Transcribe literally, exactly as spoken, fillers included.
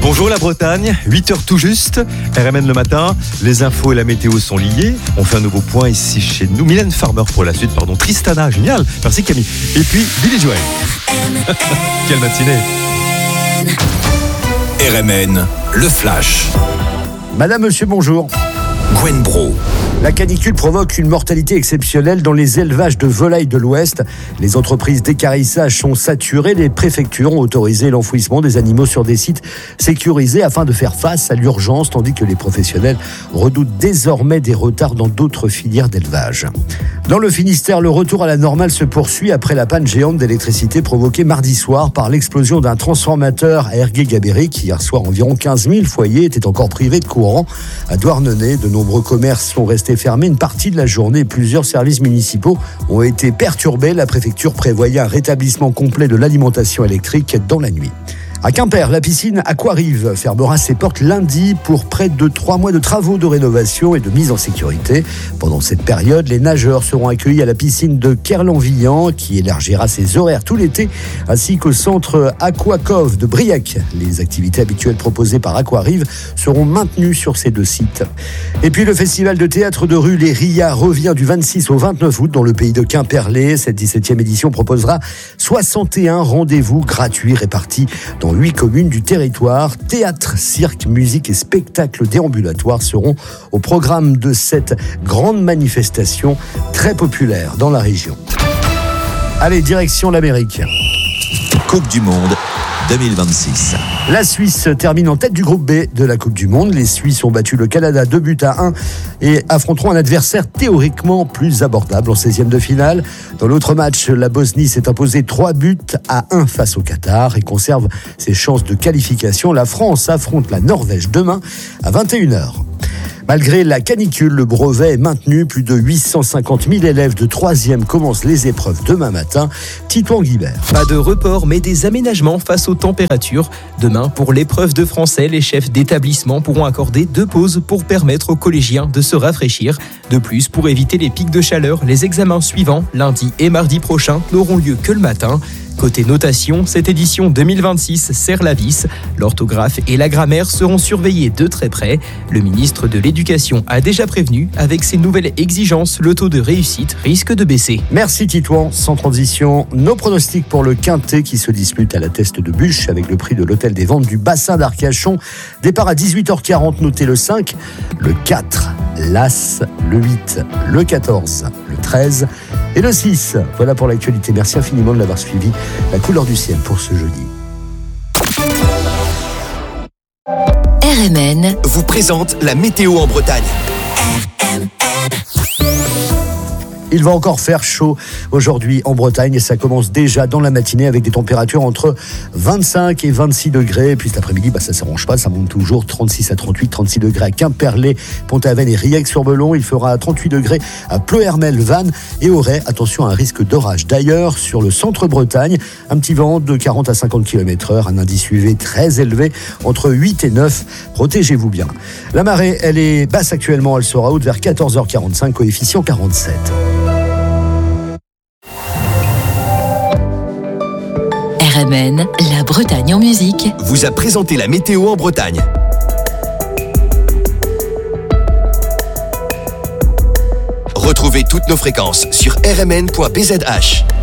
Bonjour la Bretagne, huit heures tout juste, R M N le matin, les infos et la météo sont liés. On fait un nouveau point ici chez nous. Mylène Farmer pour la suite, pardon. Tristana, génial, merci Camille. Et puis Billy Joel. Quelle matinée. R M N, le flash. Madame, monsieur, bonjour. Gwen Bro. La canicule provoque une mortalité exceptionnelle dans les élevages de volailles de l'Ouest. Les entreprises d'équarrissage sont saturées. Les préfectures ont autorisé l'enfouissement des animaux sur des sites sécurisés afin de faire face à l'urgence, tandis que les professionnels redoutent désormais des retards dans d'autres filières d'élevage. Dans le Finistère, le retour à la normale se poursuit après la panne géante d'électricité provoquée mardi soir par l'explosion d'un transformateur à Ergué-Gabéric. Hier soir, environ quinze mille foyers étaient encore privés de courant. À Douarnenez, de nombreux commerces sont restés fermés une partie de la journée. Plusieurs services municipaux ont été perturbés. La préfecture prévoyait un rétablissement complet de l'alimentation électrique dans la nuit. À Quimper, la piscine Aquarive fermera ses portes lundi pour près de trois mois de travaux de rénovation et de mise en sécurité. Pendant cette période, les nageurs seront accueillis à la piscine de Kerlan-Villan qui élargira ses horaires tout l'été, ainsi qu'au centre Aquacove de Briac. Les activités habituelles proposées par Aquarive seront maintenues sur ces deux sites. Et puis le festival de théâtre de rue Les Ria revient du vingt-six au vingt-neuf août dans le pays de Quimperlé. Cette dix-septième édition proposera soixante et un rendez-vous gratuits répartis dans huit communes du territoire. Théâtre, cirque, musique et spectacles déambulatoires seront au programme de cette grande manifestation très populaire dans la région. Allez, direction l'Amérique. Coupe du Monde deux mille vingt-six. La Suisse termine en tête du groupe B de la Coupe du Monde. Les Suisses ont battu le Canada deux buts à un et affronteront un adversaire théoriquement plus abordable en seizième de finale. Dans l'autre match, la Bosnie s'est imposée trois buts à un face au Qatar et conserve ses chances de qualification. La France affronte la Norvège demain à vingt et une heures. Malgré la canicule, le brevet est maintenu. Plus de huit cent cinquante mille élèves de troisième commencent les épreuves demain matin. Titouan Guibert. Pas de report, mais des aménagements face aux températures. Demain, pour l'épreuve de français, les chefs d'établissement pourront accorder deux pauses pour permettre aux collégiens de se rafraîchir. De plus, pour éviter les pics de chaleur, les examens suivants, lundi et mardi prochain, n'auront lieu que le matin. Côté notation, cette édition deux mille vingt-six serre la vis. L'orthographe et la grammaire seront surveillés de très près. Le ministre de l'Éducation a déjà prévenu, avec ces nouvelles exigences, le taux de réussite risque de baisser. Merci Titouan. Sans transition, nos pronostics pour le Quintet qui se dispute à la Teste de Bûche avec le prix de l'hôtel des ventes du bassin d'Arcachon. Départ à dix-huit heures quarante, notez le cinq, le quatre, l'As, le huit, le quatorze, le treize et le six. Voilà pour l'actualité. Merci infiniment de l'avoir suivi. La couleur du ciel pour ce jeudi. R M N vous présente la météo en Bretagne. R M N. Il va encore faire chaud aujourd'hui en Bretagne et ça commence déjà dans la matinée avec des températures entre vingt-cinq et vingt-six degrés. Et puis cet après-midi, bah, ça ne s'arrange pas, ça monte toujours trente-six à trente-huit, trente-six degrés à Quimperlé, Pont-Aven et Riec-sur-Belon. Il fera trente-huit degrés à Pleuhermel, Vannes et Auray. Attention à un risque d'orage. D'ailleurs, sur le centre-Bretagne, un petit vent de quarante à cinquante kilomètres heure, un indice U V très élevé, entre huit et neuf. Protégez-vous bien. La marée, elle est basse actuellement, elle sera haute vers quatorze heures quarante-cinq, coefficient quarante-sept. R M N, la Bretagne en musique, vous a présenté la météo en Bretagne. Retrouvez toutes nos fréquences sur r m n point b z h.